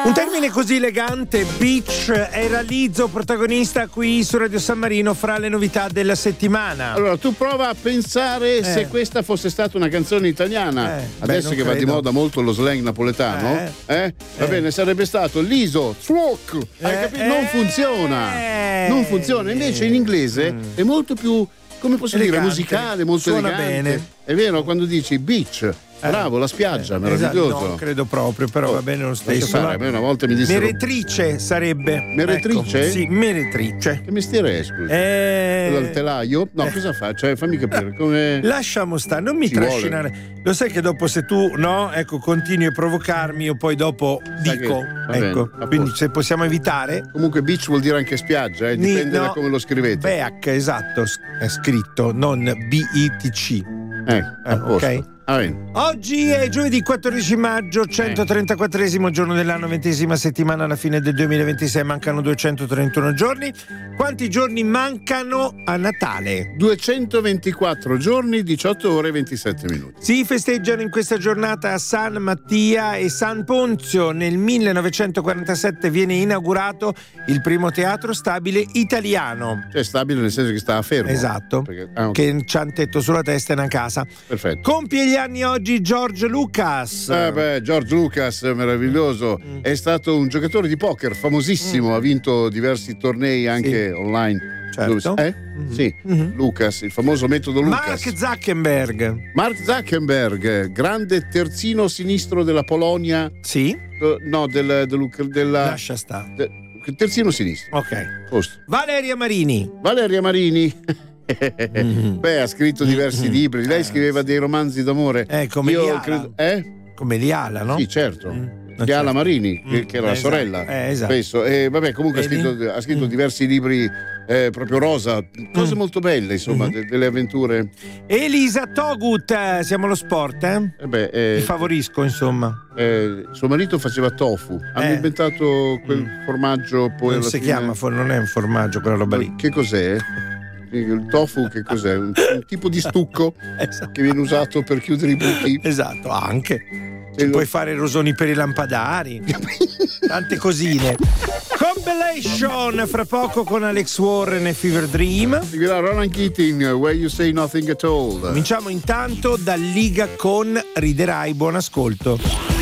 Un termine così elegante, beach, era Lizzo, protagonista qui su Radio San Marino fra le novità della settimana. Allora, tu prova a pensare se questa fosse stata una canzone italiana. Adesso che va di moda molto lo slang napoletano, va bene, sarebbe stato Liso, Swok. Hai capito? Non funziona. Non funziona. Invece in inglese è molto più, come posso dire, musicale, molto suona elegante. bene. È vero, quando dici beach. Bravo, la spiaggia, meraviglioso. Non credo proprio, però va bene lo stesso. A me una volta mi dissero meretrice sarebbe. Meretrice? Ecco, sì, meretrice. Che mestiere è, scusa? Dal telaio? No, cosa fa? Cioè, fammi capire come. Lasciamo stare, non mi trascinare. Lo sai che dopo se tu continui a provocarmi, io poi dopo dico. Ecco, quindi se possiamo evitare. Comunque beach vuol dire anche spiaggia, dipende da come lo scrivete. Beach, esatto, è scritto, non BITC. Ok. Oggi è giovedì 14 maggio, 134esimo giorno dell'anno, 20ª settimana alla fine del 2026, mancano 231 giorni. Quanti giorni mancano a Natale? 224 giorni, 18 ore e 27 minuti. Si festeggiano in questa giornata San Mattia e San Ponzio. Nel 1947 viene inaugurato il primo teatro stabile italiano. Cioè stabile nel senso che stava fermo. Esatto, che c'ha un tetto sulla testa e una casa. Perfetto. Compie gli anni oggi George Lucas. George Lucas, meraviglioso. È stato un giocatore di poker famosissimo, ha vinto diversi tornei anche online. Certo. Sì, Lucas, il famoso metodo Lucas. Mark Zuckerberg, grande terzino sinistro della Polonia. Sì? No, della lascia stare. Terzino sinistro. Ok. Posto. Valeria Marini. Beh, ha scritto diversi libri. Lei scriveva dei romanzi d'amore. Come Liala. Come Liala, no? Sì, certo. Liala Marini, che era la sorella. Esatto. Spesso. Vabbè, comunque ha scritto diversi libri proprio rosa, cose molto belle, insomma, delle avventure. Elisa Togut, siamo allo sport, Ti favorisco, insomma. Suo marito faceva tofu. Hanno inventato quel formaggio, poi non si chiama, non è un formaggio quella roba lì. Che cos'è? Il tofu che cos'è? Un tipo di stucco che viene usato per chiudere i buchi. Esatto, anche. Puoi fare rosoni per i lampadari. Tante cosine. Compilation fra poco con Alex Warren e Fever Dream. Seguirà Ronan Keating, Where You Say Nothing at All. Cominciamo intanto da Liga con Riderai. Buon ascolto.